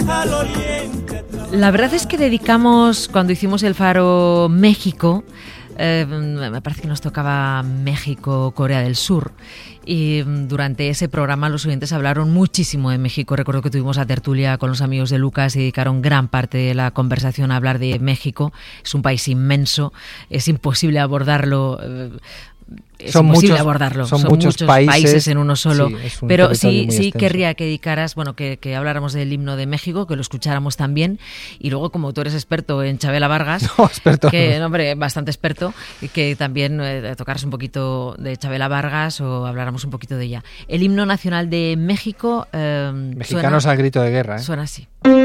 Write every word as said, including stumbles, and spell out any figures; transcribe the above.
La verdad es que dedicamos, cuando hicimos el Faro México, eh, me parece que nos tocaba México, Corea del Sur, y durante ese programa los oyentes hablaron muchísimo de México. Recuerdo que tuvimos la tertulia con los amigos de Lucas y dedicaron gran parte de la conversación a hablar de México. Es un país inmenso, es imposible abordarlo. Eh, Es son imposible muchos, abordarlo, son, son muchos, muchos países, países en uno solo, sí, un pero sí, sí extenso. querría que dedicaras, bueno, que, que habláramos del himno de México, que lo escucháramos también, y luego como tú eres experto en Chabela Vargas, no, experto, que, no, hombre, bastante experto, que también eh, tocaras un poquito de Chabela Vargas o habláramos un poquito de ella. El himno nacional de México eh, Mexicanos suena, al grito de guerra, ¿eh? Suena así.